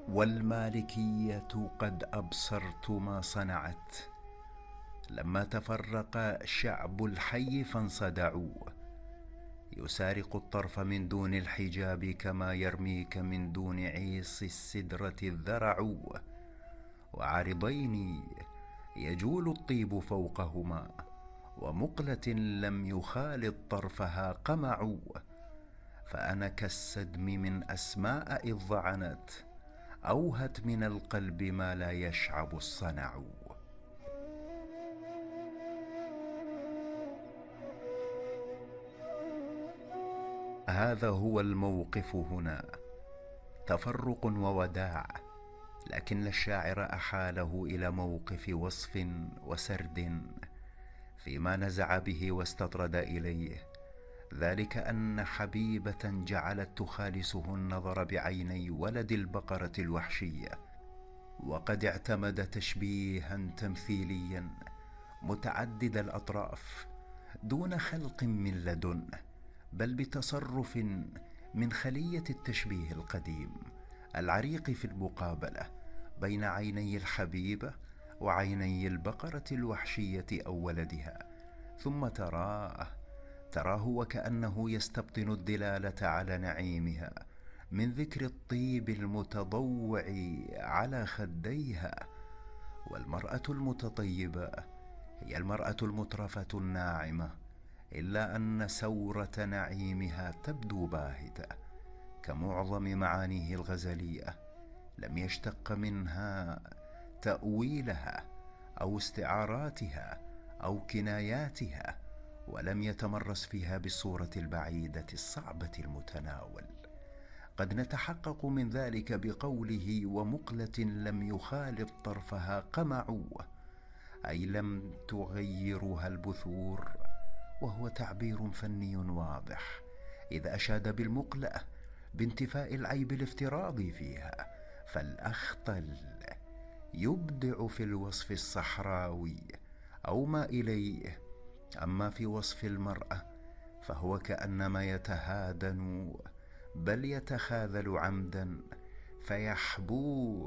والمالكية قد أبصرت ما صنعت، لما تفرق شعب الحي فانصدعوا. يسارق الطرف من دون الحجاب، كما يرميك من دون عيص السدرة الذرع. وعارضين يجول الطيب فوقهما، ومقلة لم يخالط طرفها قمع. فأنا كالسدم من أسماء إذ ضعنت، أوهت من القلب ما لا يشعب الصنع. هذا هو الموقف هنا، تفرق ووداع، لكن الشاعر أحاله إلى موقف وصف وسرد فيما نزع به واستطرد إليه، ذلك أن حبيبة جعلت تخالسه النظر بعيني ولد البقرة الوحشية، وقد اعتمد تشبيها تمثيليا متعدد الأطراف دون خلق من لدنه، بل بتصرف من خلية التشبيه القديم العريق في المقابلة بين عيني الحبيبة وعيني البقرة الوحشية أو ولدها. ثم تراه وكأنه يستبطن الدلالة على نعيمها من ذكر الطيب المتضوع على خديها. والمرأة المتطيبة هي المرأة المترفة الناعمة، إلا أن سورة نعيمها تبدو باهتة، كمعظم معانيه الغزلية لم يشتق منها تأويلها أو استعاراتها أو كناياتها، ولم يتمرس فيها بالصورة البعيدة الصعبة المتناول. قد نتحقق من ذلك بقوله ومقلة لم يخالط طرفها قمع، أي لم تغيرها البثور، وهو تعبير فني واضح إذا أشاد بالمقلة بانتفاء العيب الافتراضي فيها، فالأخطل يبدع في الوصف الصحراوي أو ما إليه. أما في وصف المرأة فهو كأنما يتهادن بل يتخاذل عمدا، فيحبو